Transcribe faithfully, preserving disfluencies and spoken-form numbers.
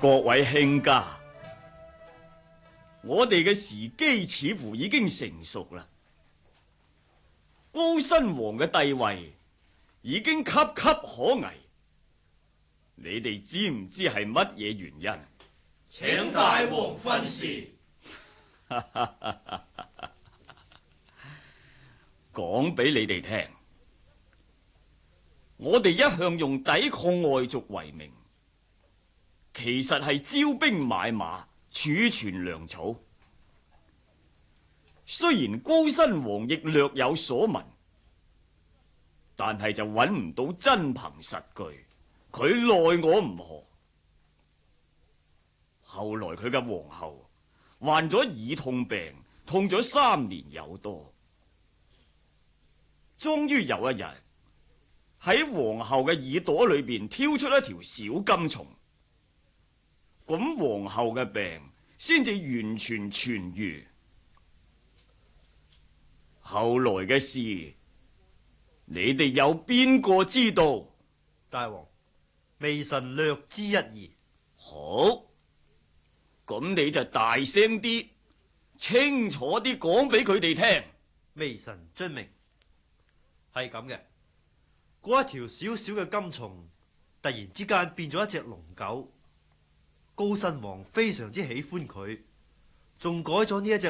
各位卿家，我哋嘅時機似乎已經成熟啦。高新王嘅地位已經岌岌可危，你哋知唔知係乜嘢原因？ 請大王分示。 講俾你哋聽，我哋一向用抵抗外族為名，其實係招兵買馬、儲存糧草。雖然高新王亦略有所聞，但係就揾唔到真憑實據，佢奈我唔何。後來佢嘅皇后患咗耳痛病，痛咗三年有多，終於有一日喺皇后嘅耳朵裏邊挑出一條小金蟲，咁皇后嘅病先至完全痊愈。後來嘅事，你哋有邊個知道？ 大王，微臣略知一二。 好，咁你就大聲啲，清楚啲講俾佢哋聽。 微臣遵命。係咁嘅，嗰一條小小嘅金蟲突然之間變咗一隻龍狗，高新王非常之喜歡佢，仲改咗呢一隻